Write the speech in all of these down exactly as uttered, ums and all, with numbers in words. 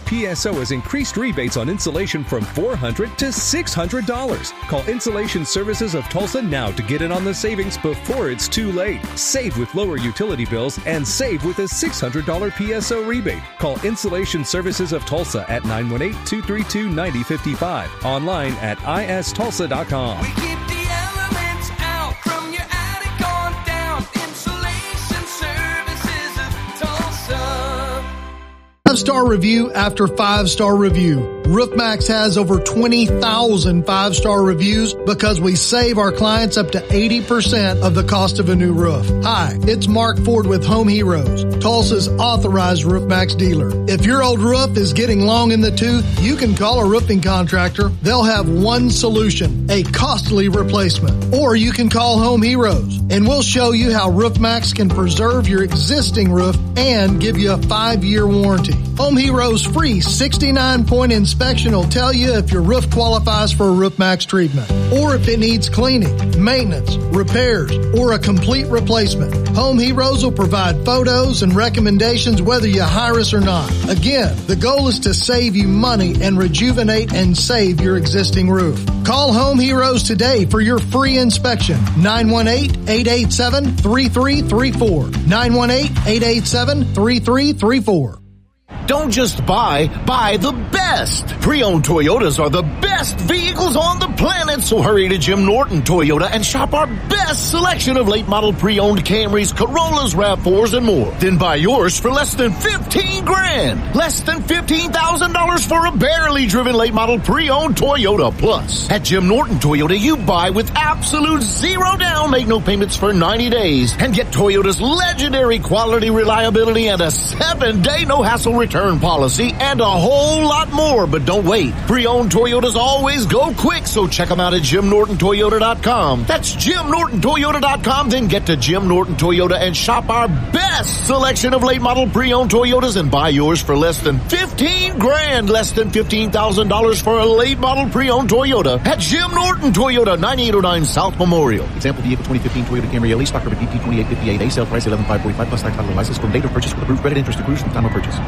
P S O has increased rebates on insulation from four hundred dollars to six hundred dollars. Call Insulation Services of Tulsa now to get in on the savings before it's too late. Save with lower utility bills and save with a six hundred dollars P S O rebate. Call Insulation Services of Tulsa at nine one eight, two three two, nine zero five five. Online at I S Tulsa dot com. We keep the elements out from your attic on down. Insulation Services of Tulsa. Five-star review after five-star review. RoofMax has over twenty thousand five-star reviews because we save our clients up to eighty percent of the cost of a new roof. Hi, it's Mark Ford with Home Heroes, Tulsa's authorized RoofMax dealer. If your old roof is getting long in the tooth, you can call a roofing contractor. They'll have one solution, a costly replacement. Or you can call Home Heroes, and we'll show you how RoofMax can preserve your existing roof and give you a five-year warranty. Home Heroes' free sixty-nine point inspection will tell you if your roof qualifies for a RoofMax treatment or if it needs cleaning, maintenance, repairs, or a complete replacement. Home Heroes will provide photos and recommendations whether you hire us or not. Again, the goal is to save you money and rejuvenate and save your existing roof. Call Home Heroes today for your free inspection. nine one eight, eight eight seven, three three three four. nine one eight, eight eight seven, three three three four. Don't just buy, buy the best. Pre-owned Toyotas are the best vehicles on the planet, so hurry to Jim Norton Toyota and shop our best selection of late model pre-owned Camrys, Corollas, RAV fours, and more. Then buy yours for less than fifteen grand. Less than fifteen thousand dollars for a barely driven late model pre-owned Toyota. Plus, at Jim Norton Toyota, you buy with absolute zero down, make no payments for ninety days, and get Toyota's legendary quality, reliability, and a seven-day no-hassle return policy, and a whole lot more. But don't wait. Pre-owned Toyotas always go quick, so check them out at Jim Norton Toyota dot com. That's Jim Norton Toyota dot com. Then get to Jim Norton Toyota and shop our best selection of late model pre-owned Toyotas and buy yours for less than fifteen grand. Less than fifteen thousand dollars for a late model pre-owned Toyota at Jim Norton Toyota, ninety-eight oh nine South Memorial. Example vehicle twenty fifteen Toyota Camry L E, stock number B P twenty-eight fifty-eight A, sale price eleven thousand five hundred forty-five plus tax, title, and license from date of purchase with approved credit, interest accrues from time of purchase.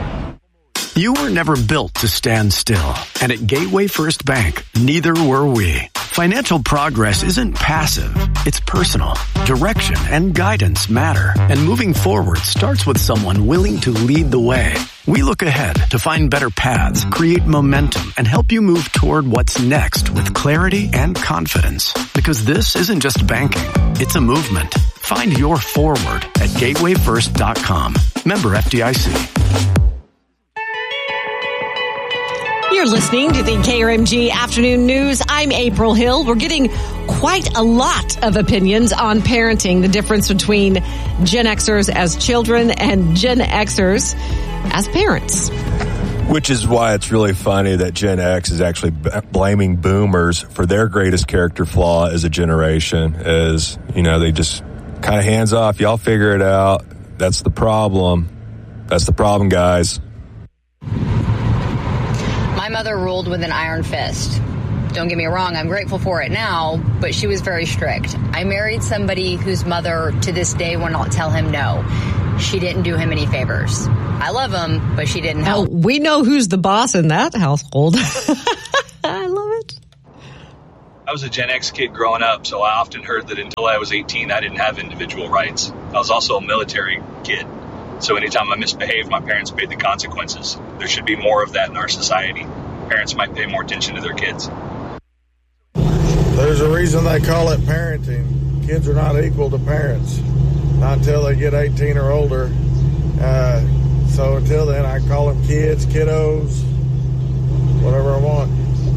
You were never built to stand still. And at Gateway First Bank, neither were we. Financial progress isn't passive. It's personal. Direction and guidance matter. And moving forward starts with someone willing to lead the way. We look ahead to find better paths, create momentum, and help you move toward what's next with clarity and confidence. Because this isn't just banking. It's a movement. Find your forward at gateway first dot com. Member F D I C. You're listening to the K R M G Afternoon News. I'm April Hill. We're getting quite a lot of opinions on parenting, the difference between Gen Xers as children and Gen Xers as parents. Which is why it's really funny that Gen X is actually b- blaming boomers for their greatest character flaw as a generation. As, you know, they just kind of hands off. Y'all figure it out. That's the problem. That's the problem, guys. My mother ruled with an iron fist. Don't get me wrong, I'm grateful for it now, but she was very strict. I married somebody whose mother to this day will not tell him no. She didn't do him any favors. I love him, but she didn't help. Oh, we know who's the boss in that household. I love it. I was a Gen X kid growing up, so I often heard that until I was eighteen, I didn't have individual rights. I was also a military kid. So anytime I misbehaved, my parents paid the consequences. There should be more of that in our society. Parents might pay more attention to their kids. There's a reason they call it parenting. Kids are not equal to parents. Not until they get eighteen or older. Uh, so until then, I call them kids, kiddos, whatever I want.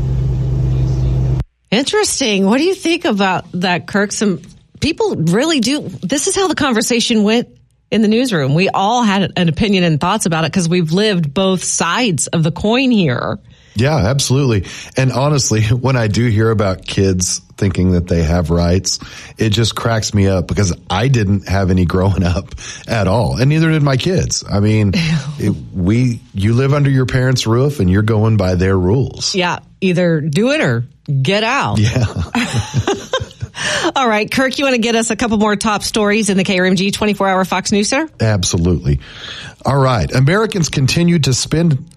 Interesting. What do you think about that, Kirk? Some people really do. This is how the conversation went in the newsroom. We all had an opinion and thoughts about it because we've lived both sides of the coin here. Yeah, absolutely. And honestly, when I do hear about kids thinking that they have rights, it just cracks me up because I didn't have any growing up at all. And neither did my kids. I mean, it, we, you live under your parents' roof and you're going by their rules. Yeah. Either do it or get out. Yeah. All right, Kirk, you want to get us a couple more top stories in the K R M G twenty-four hour Fox News, sir? Absolutely. All right. Americans continue to spend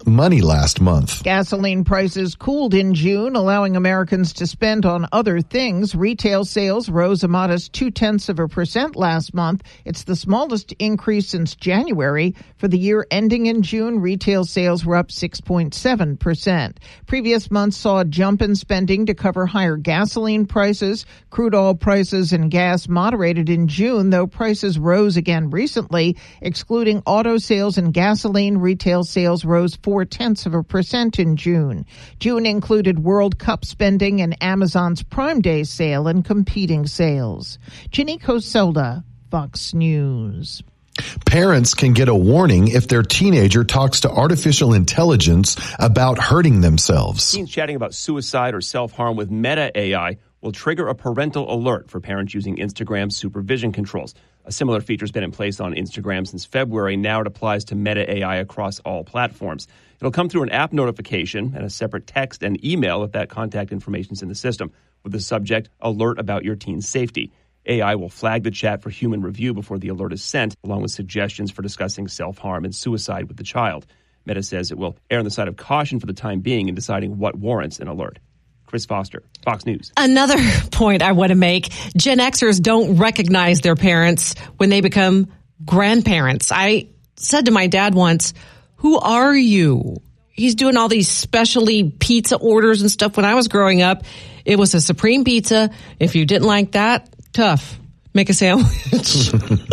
money last month. Gasoline prices cooled in June, allowing Americans to spend on other things. Retail sales rose a modest two-tenths of a percent last month. It's the smallest increase since January. For the year ending in June, retail sales were up six point seven percent. Previous months saw a jump in spending to cover higher gasoline prices. Crude oil prices and gas moderated in June, though prices rose again recently. Excluding auto sales and gasoline, retail sales rose four-tenths of a percent in June. June included World Cup spending and Amazon's Prime Day sale and competing sales. Ginny Coselda, Fox News. Parents can get a warning if their teenager talks to artificial intelligence about hurting themselves. Teens chatting about suicide or self-harm with Meta A I will trigger a parental alert for parents using Instagram's supervision controls. A similar feature has been in place on Instagram since February. Now it applies to Meta A I across all platforms. It'll come through an app notification and a separate text and email if that contact information is in the system, with the subject, alert about your teen's safety. A I will flag the chat for human review before the alert is sent, along with suggestions for discussing self-harm and suicide with the child. Meta says it will err on the side of caution for the time being in deciding what warrants an alert. Chris Foster, Fox News. Another point I want to make, Gen Xers don't recognize their parents when they become grandparents. I said to my dad once, who are you? He's doing all these specialty pizza orders and stuff. When I was growing up, it was a Supreme Pizza. If you didn't like that, tough. Make a sandwich.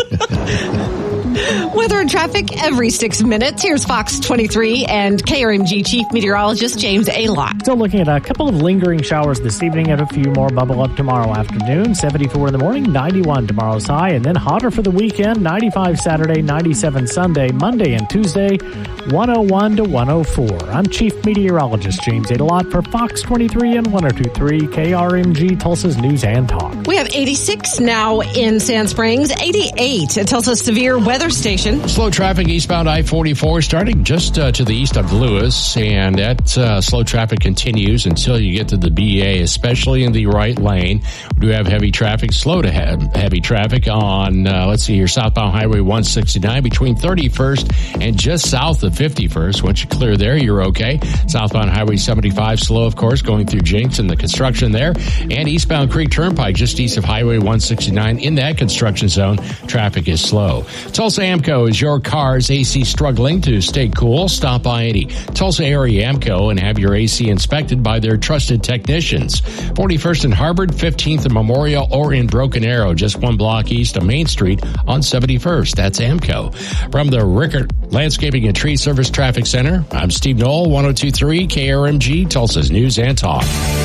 Weather and traffic every six minutes. Here's Fox twenty-three and K R M G Chief Meteorologist James Alott. Still looking at a couple of lingering showers this evening and a few more bubble up tomorrow afternoon. seventy-four in the morning, ninety-one tomorrow's high, and then hotter for the weekend. ninety-five Saturday, ninety-seven Sunday, Monday and Tuesday, one oh one to one oh four. I'm Chief Meteorologist James Alott for Fox twenty-three and one oh two point three K R M G, Tulsa's News and Talk. We have eighty-six now in Sand Springs, eighty-eight at Tulsa's Severe Weather Station. Slow traffic eastbound I forty-four starting just uh, to the east of Lewis, and that uh, slow traffic continues until you get to the B A, especially in the right lane. We do have heavy traffic, slow to have heavy traffic on, uh, let's see here, southbound Highway one sixty-nine between thirty-first and just south of fifty-first. Once you clear there, you're okay. Southbound Highway seventy-five slow, of course, going through Jinx and the construction there, and eastbound Creek Turnpike just east of Highway one sixty-nine. In that construction zone, traffic is slow. Tulsa Amco is your car's A C struggling to stay cool. Stop by any Tulsa area Amco and have your A C inspected by their trusted technicians. forty-first and Harvard, fifteenth and Memorial, or in Broken Arrow, just one block east of Main Street on seventy-first. That's Amco. From the Rickert Landscaping and Tree Service Traffic Center, I'm Steve Knoll, one oh two point three K R M G, Tulsa's News and Talk.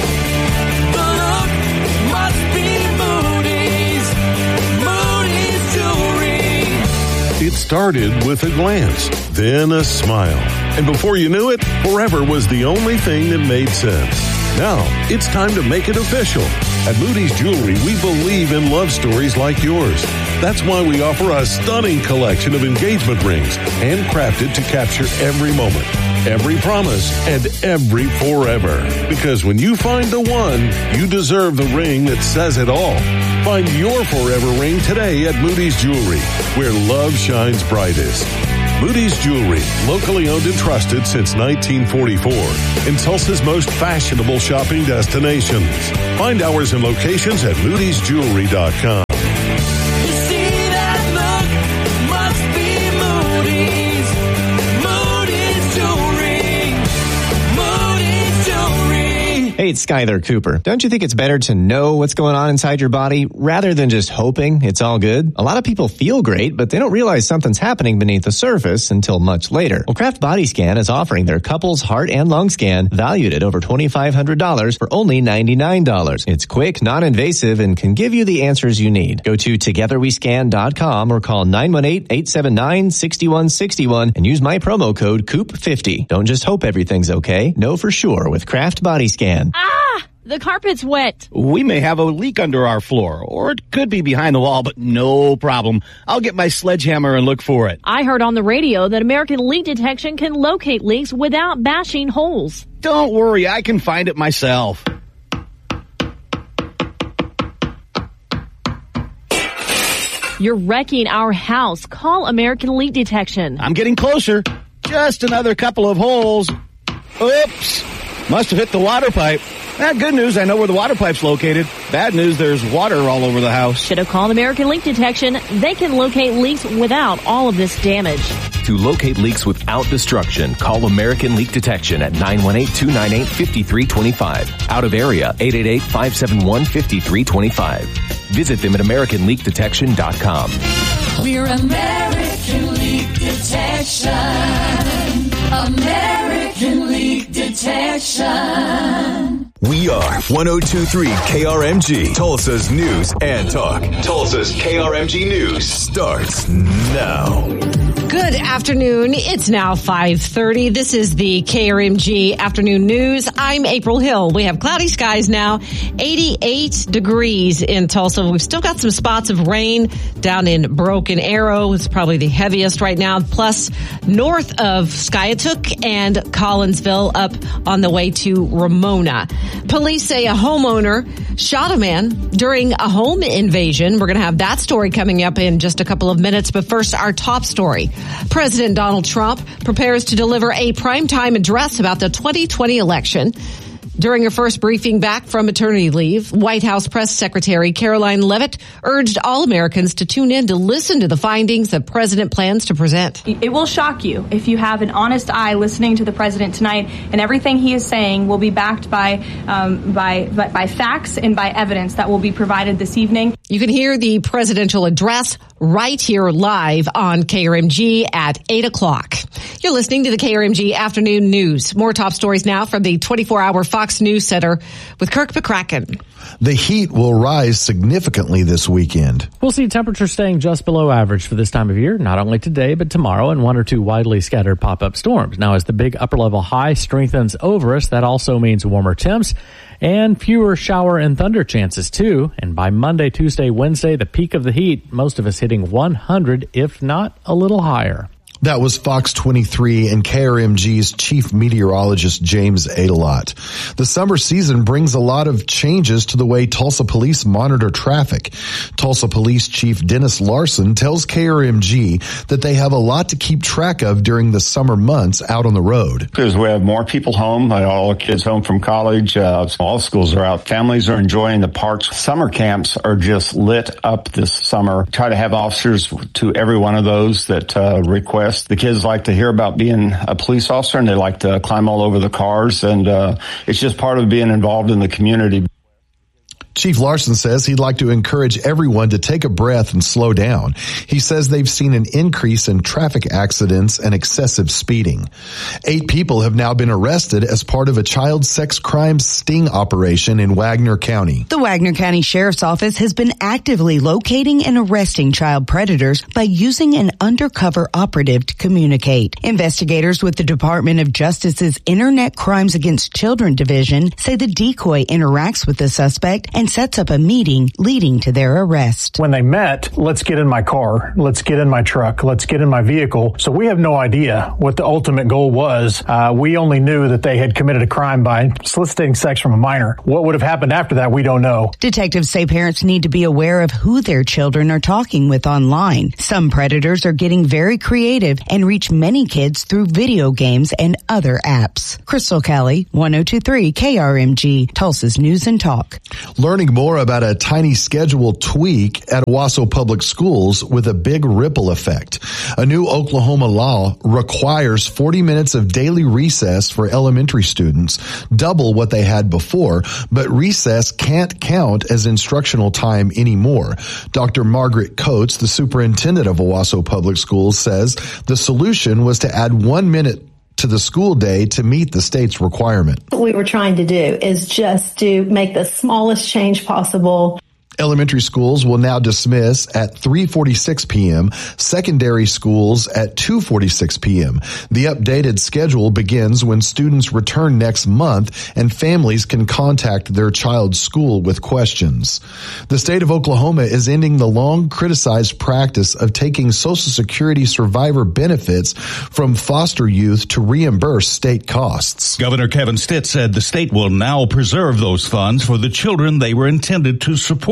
It started with a glance, then a smile. And before you knew it, forever was the only thing that made sense. Now, it's time to make it official. At Moody's Jewelry, we believe in love stories like yours. That's why we offer a stunning collection of engagement rings, handcrafted to capture every moment, every promise, and every forever. Because when you find the one, you deserve the ring that says it all. Find your forever ring today at Moody's Jewelry, where love shines brightest. Moody's Jewelry, locally owned and trusted since nineteen forty-four, in Tulsa's most fashionable shopping destinations. Find hours and locations at moodys jewelry dot com. Hey, it's Skyler Cooper. Don't you think it's better to know what's going on inside your body rather than just hoping it's all good? A lot of people feel great, but they don't realize something's happening beneath the surface until much later. Well, Kraft Body Scan is offering their couples heart and lung scan valued at over twenty-five hundred dollars for only ninety-nine dollars. It's quick, non-invasive, and can give you the answers you need. Go to together we scan dot com or call nine one eight, eight seven nine, six one six one and use my promo code coop fifty. Don't just hope everything's okay. Know for sure with Kraft Body Scan. Ah! The carpet's wet. We may have a leak under our floor, or it could be behind the wall, but no problem. I'll get my sledgehammer and look for it. I heard on the radio that American Leak Detection can locate leaks without bashing holes. Don't worry, I can find it myself. You're wrecking our house. Call American Leak Detection. I'm getting closer. Just another couple of holes. Oops. Must have hit the water pipe. Ah, good news, I know where the water pipe's located. Bad news, there's water all over the house. Should have called American Leak Detection. They can locate leaks without all of this damage. To locate leaks without destruction, call American Leak Detection at nine one eight, two nine eight, five three two five. Out of area, eight eight eight, five seven one, five three two five. Visit them at american leak detection dot com. We're American Leak Detection. American Leak Detection. We are one oh two point three K R M G, Tulsa's news and talk. Tulsa's K R M G News starts now. Good afternoon. It's now five thirty. This is the K R M G Afternoon News. I'm April Hill. We have cloudy skies now, eighty-eight degrees in Tulsa. We've still got some spots of rain down in Broken Arrow. It's probably the heaviest right now. Plus, north of Skiatook and Collinsville up on the way to Ramona. Police say a homeowner shot a man during a home invasion. We're going to have that story coming up in just a couple of minutes. But first, our top story. President Donald Trump prepares to deliver a primetime address about the twenty twenty election. During her first briefing back from maternity leave, White House Press Secretary Caroline Leavitt urged all Americans to tune in to listen to the findings the president plans to present. It will shock you if you have an honest eye listening to the president tonight, and everything he is saying will be backed by, um, by, by, by facts and by evidence that will be provided this evening. You can hear the presidential address right here live on K R M G at eight o'clock. You're listening to the K R M G Afternoon News. More top stories now from the twenty-four hour Fox News Center with Kirk McCracken. The heat will rise significantly this weekend. We'll see temperatures staying just below average for this time of year, not only today, but tomorrow, and one or two widely scattered pop-up storms. Now, as the big upper-level high strengthens over us, that also means warmer temps and fewer shower and thunder chances, too. And by Monday, Tuesday, Wednesday, the peak of the heat, most of us hitting one hundred, if not a little higher. That was Fox twenty-three and K R M G's chief meteorologist, James Adelot. The summer season brings a lot of changes to the way Tulsa police monitor traffic. Tulsa Police Chief Dennis Larson tells K R M G that they have a lot to keep track of during the summer months out on the road. Because we have more people home, all the kids home from college, uh, all schools are out, families are enjoying the parks. Summer camps are just lit up this summer. Try to have officers to every one of those that uh, request. The kids like to hear about being a police officer, and they like to climb all over the cars, and uh, it's just part of being involved in the community. Chief Larson says he'd like to encourage everyone to take a breath and slow down. He says they've seen an increase in traffic accidents and excessive speeding. Eight people have now been arrested as part of a child sex crime sting operation in Wagner County. The Wagner County Sheriff's Office has been actively locating and arresting child predators by using an undercover operative to communicate. Investigators with the Department of Justice's Internet Crimes Against Children Division say the decoy interacts with the suspect and sets up a meeting leading to their arrest. When they met, let's get in my car, let's get in my truck, let's get in my vehicle. So we have no idea what the ultimate goal was. Uh, we only knew that they had committed a crime by soliciting sex from a minor. What would have happened after that, we don't know. Detectives say parents need to be aware of who their children are talking with online. Some predators are getting very creative and reach many kids through video games and other apps. Crystal Kelly, one oh two point three K R M G, Tulsa's News and Talk. Learning more about a tiny schedule tweak at Owasso Public Schools with a big ripple effect. A new Oklahoma law requires forty minutes of daily recess for elementary students, double what they had before, but recess can't count as instructional time anymore. Doctor Margaret Coates, the superintendent of Owasso Public Schools, says the solution was to add one minute to the school day to meet the state's requirement. What we were trying to do is just to make the smallest change possible. Elementary schools will now dismiss at three forty-six p.m., secondary schools at two forty-six p.m. The updated schedule begins when students return next month and families can contact their child's school with questions. The state of Oklahoma is ending the long criticized practice of taking Social Security survivor benefits from foster youth to reimburse state costs. Governor Kevin Stitt said the state will now preserve those funds for the children they were intended to support.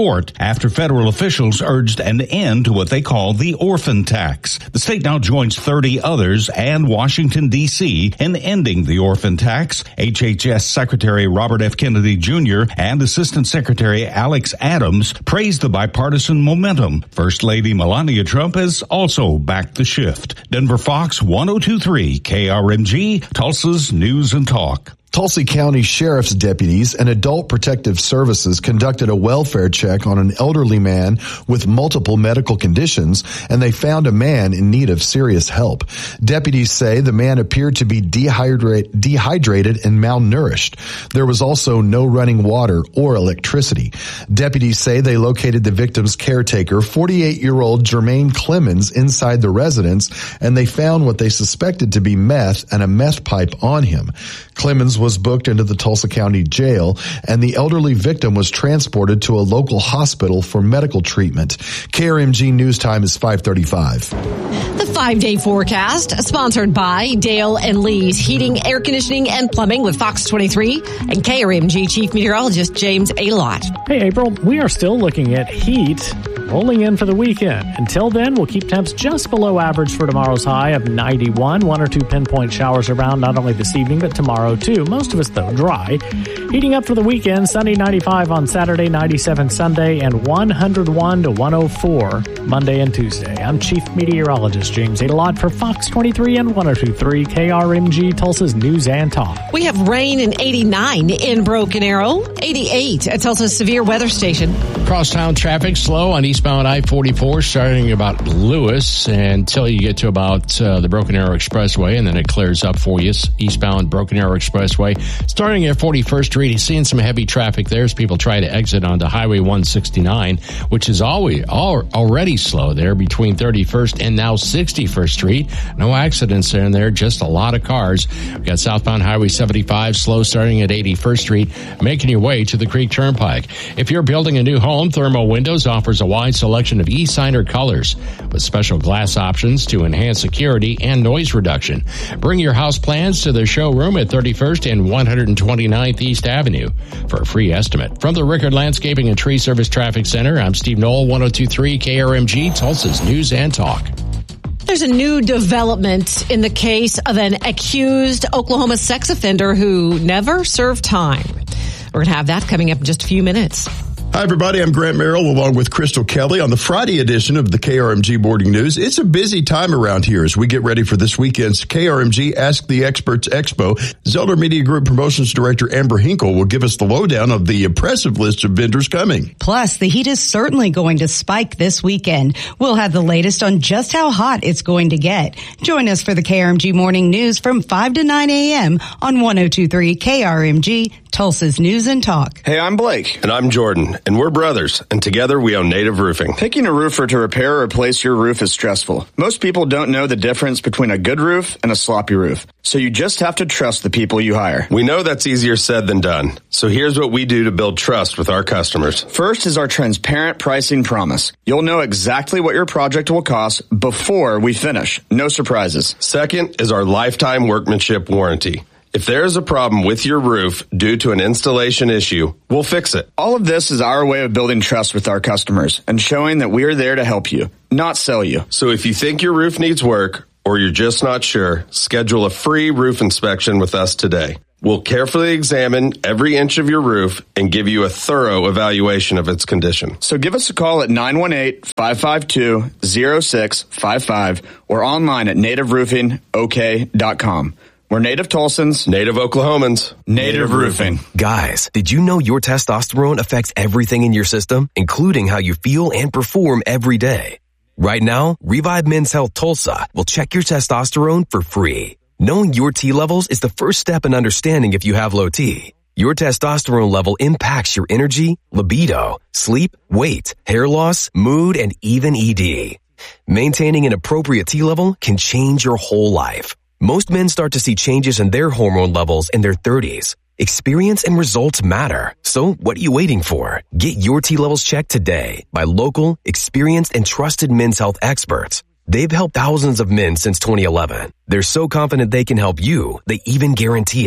court after federal officials urged an end to what they call the orphan tax. The state now joins thirty others and Washington, D C in ending the orphan tax. H H S Secretary Robert F. Kennedy Junior and Assistant Secretary Alex Adams praised the bipartisan momentum. First Lady Melania Trump has also backed the shift. Denver Fox one oh two point three K R M G, Tulsa's News and Talk. Tulsa County Sheriff's deputies and Adult Protective Services conducted a welfare check on an elderly man with multiple medical conditions, and they found a man in need of serious help. Deputies say the man appeared to be dehydrate, dehydrated and malnourished. There was also no running water or electricity. Deputies say they located the victim's caretaker, forty-eight-year-old Jermaine Clemens, inside the residence, and they found what they suspected to be meth and a meth pipe on him. Clemens was booked into the Tulsa County Jail, and the elderly victim was transported to a local hospital for medical treatment. K R M G News Time is five thirty-five. The five-day forecast, sponsored by Dale and Lee's Heating, Air Conditioning, and Plumbing with Fox twenty-three and K R M G Chief Meteorologist James Alott. Hey, April, we are still looking at heat rolling in for the weekend. Until then, we'll keep temps just below average for tomorrow's high of ninety-one. One or two pinpoint showers around not only this evening, but tomorrow too. Most of us, though, dry. Heating up for the weekend, sunny ninety-five on Saturday, ninety-seven Sunday, and one hundred one to one oh four Monday and Tuesday. I'm Chief Meteorologist James Alott for Fox twenty-three and one oh two point three K R M G, Tulsa's News and Talk. We have rain in eighty-nine in Broken Arrow, eighty-eight at Tulsa's Severe Weather Station. Crosstown traffic slow on eastbound I forty-four starting about Lewis until you get to about uh, the Broken Arrow Expressway, and then it clears up for you. Eastbound Broken Arrow Expressway starting at forty-first Street. You're seeing some heavy traffic there as people try to exit onto Highway one sixty-nine, which is always all, already slow there between thirty-first and now sixty-first Street. No accidents in there, just a lot of cars. We've got southbound Highway seventy-five slow starting at eighty-first Street, making your way to the Creek Turnpike. If you're building a new home, Thermo Windows offers a wide selection of E-Signer colors with special glass options to enhance security and noise reduction. Bring your house plans to their showroom at thirty-first and one hundred twenty-ninth East Avenue for a free estimate. From the Rickard Landscaping and Tree Service Traffic Center, I'm Steve Knoll, one oh two point three K R M G, Tulsa's News and Talk. There's a new development in the case of an accused Oklahoma sex offender who never served time. We're going to have that coming up in just a few minutes. Hi, everybody. I'm Grant Merrill along with Crystal Kelly on the Friday edition of the K R M G Morning News. It's a busy time around here as we get ready for this weekend's K R M G Ask the Experts Expo. Zeller Media Group Promotions Director Amber Hinkle will give us the lowdown of the impressive list of vendors coming. Plus, the heat is certainly going to spike this weekend. We'll have the latest on just how hot it's going to get. Join us for the K R M G Morning News from five to nine a.m. on one oh two point three K R M G, Tulsa's News and Talk. Hey, I'm Blake. And I'm Jordan. And we're brothers, and together we own Native Roofing. Picking a roofer to repair or replace your roof is stressful. Most people don't know the difference between a good roof and a sloppy roof, so you just have to trust the people you hire. We know that's easier said than done, so here's what we do to build trust with our customers. First is our transparent pricing promise. You'll know exactly what your project will cost before we finish. No surprises. Second is our lifetime workmanship warranty. If there is a problem with your roof due to an installation issue, we'll fix it. All of this is our way of building trust with our customers and showing that we are there to help you, not sell you. So if you think your roof needs work or you're just not sure, schedule a free roof inspection with us today. We'll carefully examine every inch of your roof and give you a thorough evaluation of its condition. So give us a call at nine one eight, five five two, oh six five five or online at native roofing o k dot com. We're Native Tulsans, Native Oklahomans, Native Roofing. Guys, did you know your testosterone affects everything in your system, including how you feel and perform every day? Right now, Revive Men's Health Tulsa will check your testosterone for free. Knowing your T levels is the first step in understanding if you have low T. Your testosterone level impacts your energy, libido, sleep, weight, hair loss, mood, and even E D. Maintaining an appropriate T level can change your whole life. Most men start to see changes in their hormone levels in their thirties. Experience and results matter. So what are you waiting for? Get your T levels checked today by local, experienced, and trusted men's health experts. They've helped thousands of men since twenty eleven. They're so confident they can help you, they even guarantee it.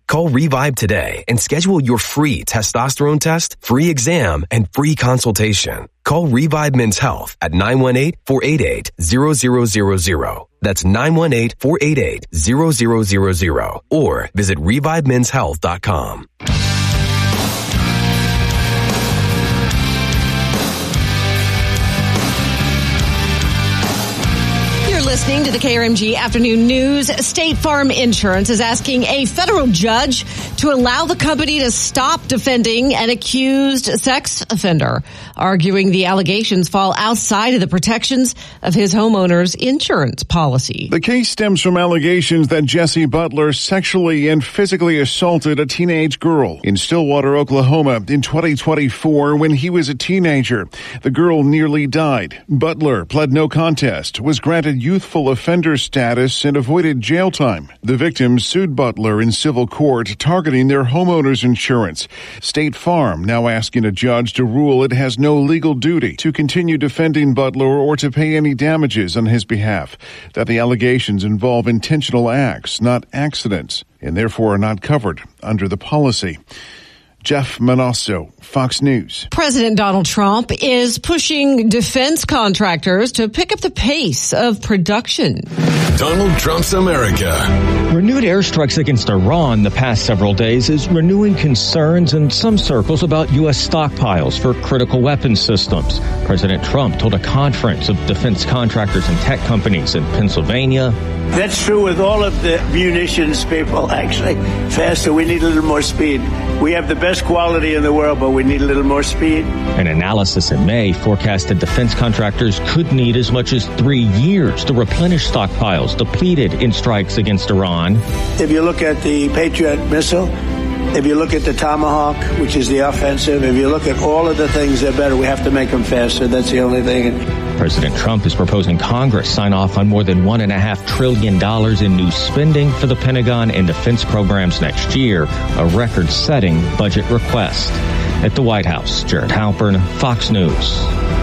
Call Revive today and schedule your free testosterone test, free exam, and free consultation. Call Revive Men's Health at nine one eight, four eight eight, zero zero zero zero. That's nine one eight, four eight eight, zero zero zero zero. Or visit revive men's health dot com. Listening to the K R M G Afternoon News. State Farm Insurance is asking a federal judge to allow the company to stop defending an accused sex offender, arguing the allegations fall outside of the protections of his homeowner's insurance policy. The case stems from allegations that Jesse Butler sexually and physically assaulted a teenage girl in Stillwater, Oklahoma in twenty twenty-four when he was a teenager. The girl nearly died. Butler pled no contest, was granted youthful offender status, and avoided jail time. The victims sued Butler in civil court, targeting their homeowner's insurance. State Farm now asking a judge to rule it has no legal duty to continue defending Butler or to pay any damages on his behalf, that the allegations involve intentional acts, not accidents, and therefore are not covered under the policy. Jeff Manasso, Fox News. President Donald Trump is pushing defense contractors to pick up the pace of production. Donald Trump's America. Renewed airstrikes against Iran the past several days is renewing concerns in some circles about U S stockpiles for critical weapons systems. President Trump told a conference of defense contractors and tech companies in Pennsylvania. That's true with all of the munitions people, actually. Faster, we need a little more speed. We have the best quality in the world, but we need a little more speed. An analysis in May forecasted defense contractors could need as much as three years to replenish stockpiles depleted in strikes against Iran. If you look at the Patriot missile, if you look at the Tomahawk, which is the offensive, if you look at all of the things that are better, we have to make them faster. That's the only thing. President Trump is proposing Congress sign off on more than one and a half trillion dollars in new spending for the Pentagon and defense programs next year, a record-setting budget request. At the White House, Jared Halpern, Fox News.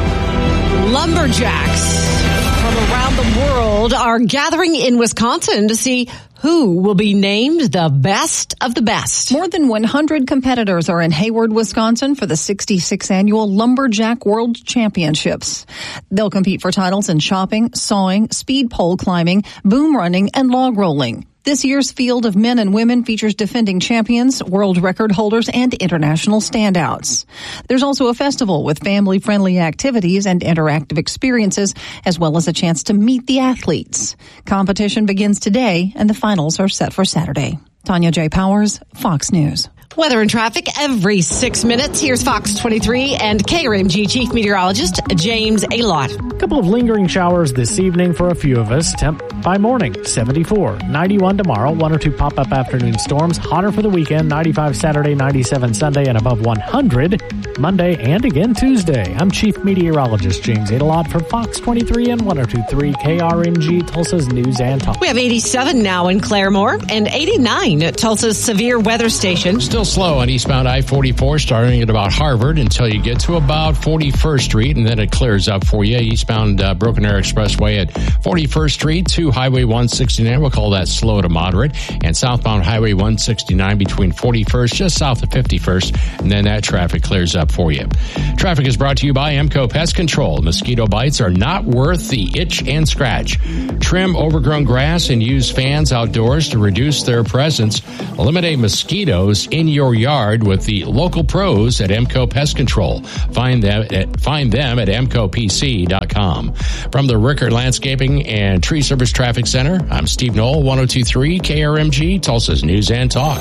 Lumberjacks from around the world are gathering in Wisconsin to see who will be named the best of the best. More than one hundred competitors are in Hayward, Wisconsin for the sixty-sixth Annual Lumberjack World Championships. They'll compete for titles in chopping, sawing, speed pole climbing, boom running, and log rolling. This year's field of men and women features defending champions, world record holders, and international standouts. There's also a festival with family-friendly activities and interactive experiences, as well as a chance to meet the athletes. Competition begins today, and the finals are set for Saturday. Tanya J. Powers, Fox News. Weather and traffic every six minutes. Here's Fox twenty-three and K R M G Chief Meteorologist James Alott. A couple of lingering showers this evening for a few of us. Temp by morning, seventy-four. ninety-one tomorrow, one or two pop-up afternoon storms. Hotter for the weekend, ninety-five Saturday, ninety-seven Sunday, and above one hundred Monday and again Tuesday. I'm Chief Meteorologist James Alott for Fox twenty-three and one oh two point three K R M G, Tulsa's News and Talk. We have eighty-seven now in Claremore and eighty-nine at Tulsa's Severe Weather Station. Still slow on eastbound I forty-four, starting at about Harvard until you get to about forty-first Street, and then it clears up for you. Eastbound uh, Broken Arrow Expressway at forty-first Street to Highway one sixty-nine. We'll call that slow to moderate. And southbound Highway one sixty-nine between forty-first, just south of fifty-first, and then that traffic clears up for you. Traffic is brought to you by Emco Pest Control. Mosquito bites are not worth the itch and scratch. Trim overgrown grass and use fans outdoors to reduce their presence. Eliminate mosquitoes in your yard with the local pros at Emco Pest Control. Find them at, find them at emco p c dot com. From the Rickert Landscaping and Tree Service Traffic Center, I'm Steve Knoll, one oh two point three K R M G, Tulsa's News and Talk.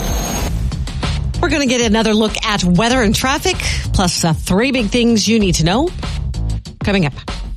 We're going to get another look at weather and traffic, plus uh, three big things you need to know coming up.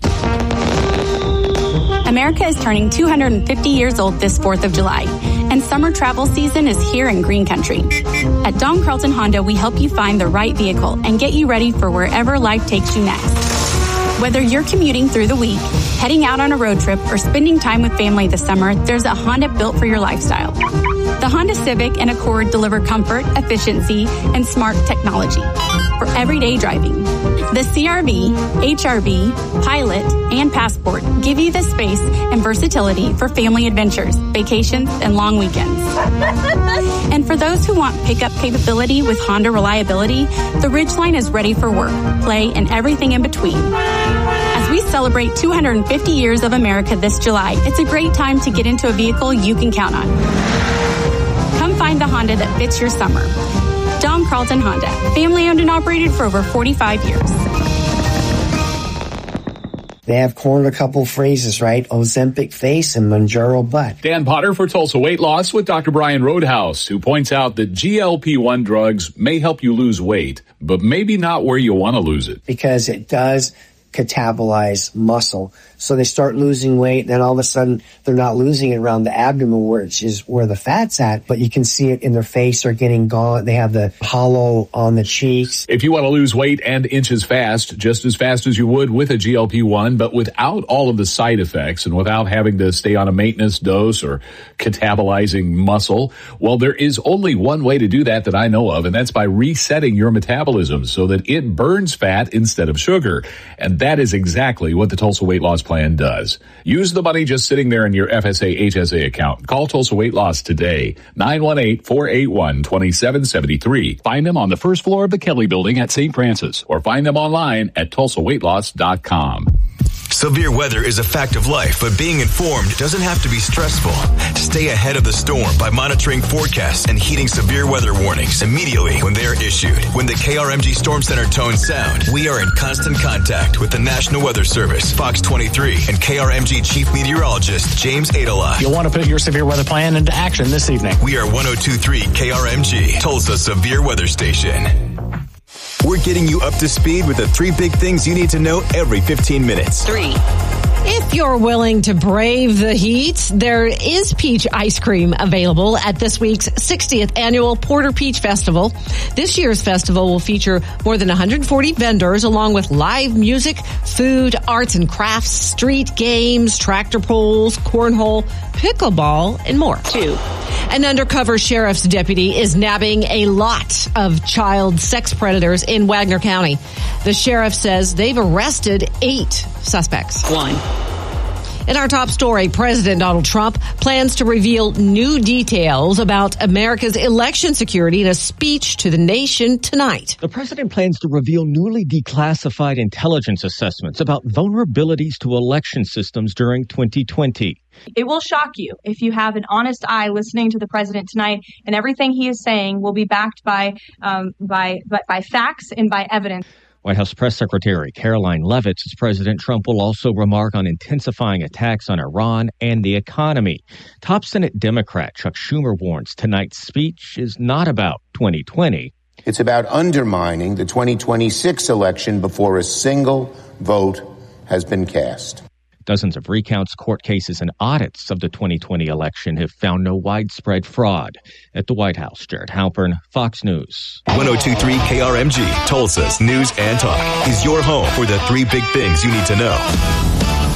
America is turning two hundred fifty years old this fourth of July, and summer travel season is here in Green Country. At Don Carlton Honda, we help you find the right vehicle and get you ready for wherever life takes you next. Whether you're commuting through the week, heading out on a road trip, or spending time with family this summer, there's a Honda built for your lifestyle. The Honda Civic and Accord deliver comfort, efficiency, and smart technology. for everyday driving. The C R V, H R V, Pilot, and Passport give you the space and versatility for family adventures, vacations, and long weekends. And for those who want pickup capability with Honda reliability, the Ridgeline is ready for work, play, and everything in between. As we celebrate two hundred fifty years of America this July, it's a great time to get into a vehicle you can count on. Come find the Honda that fits your summer. Don Carlton Honda, family owned and operated for over forty-five years. They have cornered a couple phrases, right? Ozempic face and Mounjaro butt. Dan Potter for Tulsa Weight Loss with Doctor Brian Roadhouse, who points out that G L P one drugs may help you lose weight, but maybe not where you want to lose it. Because it does catabolize muscle. So they start losing weight, and then all of a sudden they're not losing it around the abdomen, which is where the fat's at, but you can see it in their face. They're getting gaunt. They have the hollow on the cheeks. If you want to lose weight and inches fast, just as fast as you would with a G L P one, but without all of the side effects and without having to stay on a maintenance dose or catabolizing muscle, well, there is only one way to do that that I know of, and that's by resetting your metabolism so that it burns fat instead of sugar. And that is exactly what the Tulsa Weight Loss Plan does. Use the money just sitting there in your F S A H S A account. Call Tulsa Weight Loss today, nine one eight, four eight one, two seven seven three. Find them on the first floor of the Kelly Building at Saint Francis, or find them online at tulsa weight loss dot com. Severe weather is a fact of life, but being informed doesn't have to be stressful. Stay ahead of the storm by monitoring forecasts and heeding severe weather warnings immediately when they are issued. When the K R M G Storm Center tones sound, we are in constant contact with the National Weather Service, Fox twenty-three, and K R M G Chief Meteorologist James Adelot. You'll want to put your severe weather plan into action this evening. We are one oh two point three K R M G, Tulsa Severe Weather Station. We're getting you up to speed with the three big things you need to know every fifteen minutes. Three. If you're willing to brave the heat, there is peach ice cream available at this week's sixtieth annual Porter Peach Festival. This year's festival will feature more than one hundred forty vendors, along with live music, food, arts and crafts, street games, tractor pulls, cornhole, pickleball, and more. Two. An undercover sheriff's deputy is nabbing a lot of child sex predators in Wagner County. The sheriff says they've arrested eight suspects. One. In our top story, President Donald Trump plans to reveal new details about America's election security in a speech to the nation tonight. The president plans to reveal newly declassified intelligence assessments about vulnerabilities to election systems during twenty twenty. It will shock you if you have an honest eye listening to the president tonight, and everything he is saying will be backed by um, by, by by facts and by evidence. White House Press Secretary Caroline Leavitt says President Trump will also remark on intensifying attacks on Iran and the economy. Top Senate Democrat Chuck Schumer warns tonight's speech is not about twenty twenty. It's about undermining the twenty twenty-six election before a single vote has been cast. Dozens of recounts, court cases, and audits of the twenty twenty election have found no widespread fraud. At the White House, Jared Halpern, Fox News. one oh two point three K R M G, Tulsa's News and Talk, is your home for the three big things you need to know.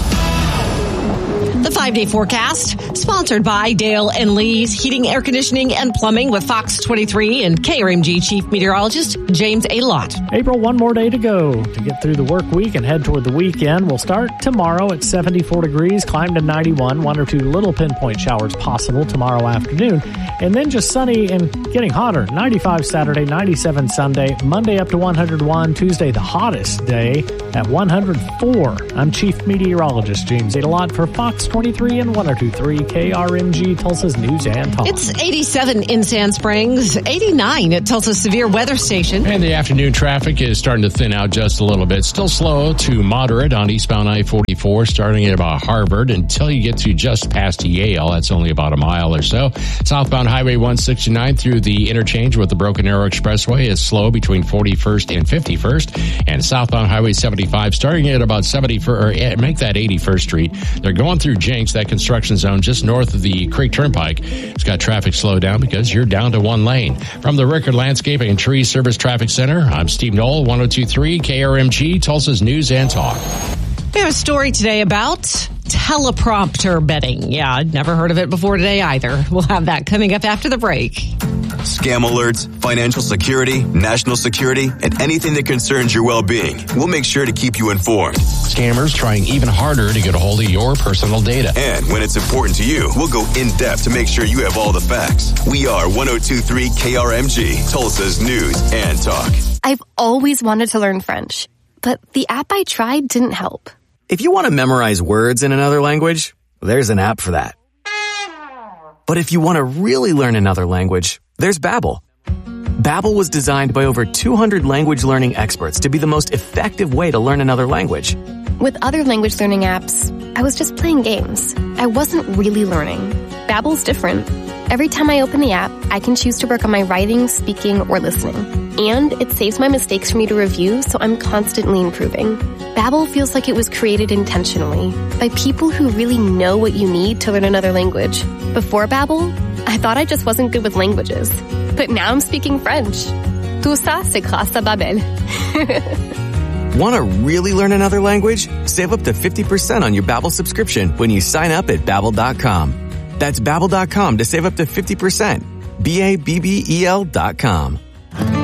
The five-day forecast, sponsored by Dale and Lee's Heating, Air Conditioning, and Plumbing with Fox twenty-three and K R M G Chief Meteorologist James Adelot. April, one more day to go to get through the work week and head toward the weekend. We'll start tomorrow at seventy-four degrees, climb to ninety-one, one or two little pinpoint showers possible tomorrow afternoon, and then just sunny and getting hotter. ninety-five Saturday, ninety-seven Sunday, Monday up to one hundred one, Tuesday the hottest day at one hundred four. I'm Chief Meteorologist James Adelot for Fox twenty-three and one oh two point three K R M G, Tulsa's News and Talk. It's eighty-seven in Sand Springs, eighty-nine at Tulsa's Severe Weather Station. And the afternoon traffic is starting to thin out just a little bit. Still slow to moderate on eastbound I forty-four, starting at about Harvard until you get to just past Yale. That's only about a mile or so. Southbound Highway one sixty-nine through the interchange with the Broken Arrow Expressway is slow between forty-first and fifty-first. And southbound Highway seventy-five starting at about seventy-first, or make that eighty-first Street. They're going through Jenks, that construction zone just north of the Creek Turnpike. It's got traffic slowed down because you're down to one lane. From the Rickard Landscaping and Tree Service Traffic Center, I'm Steve Knoll, one oh two point three K R M G, Tulsa's News and Talk. We have a story today about teleprompter betting. Yeah, I'd never heard of it before today either. We'll have that coming up after the break. scam alerts, financial security, national security, and anything that concerns your well-being. We'll make sure to keep you informed. Scammers trying even harder to get a hold of your personal data. And when it's important to you, we'll go in-depth to make sure you have all the facts. We are one oh two point three K R M G, Tulsa's news and talk. I've always wanted to learn French, but the app I tried didn't help. If you want to memorize words in another language, there's an app for that. But if you want to really learn another language, there's Babbel. Babbel was designed by over two hundred language learning experts to be the most effective way to learn another language. With other language learning apps, I was just playing games. I wasn't really learning. Babbel's different. Every time I open the app, I can choose to work on my writing, speaking, or listening. And it saves my mistakes for me to review, so I'm constantly improving. Babbel feels like it was created intentionally by people who really know what you need to learn another language. Before Babbel, I thought I just wasn't good with languages. But now I'm speaking French. Tout ça, c'est grâce à Babbel. Want to really learn another language? Save up to fifty percent on your Babbel subscription when you sign up at Babbel dot com. That's Babbel dot com to save up to fifty percent. B A B B E L dot com.